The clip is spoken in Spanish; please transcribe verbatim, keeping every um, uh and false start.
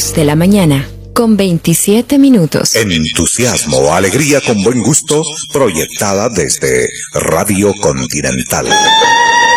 dos de la mañana, con veintisiete minutos. Entusiasmo, alegría con buen gusto, proyectada desde Radio Continental.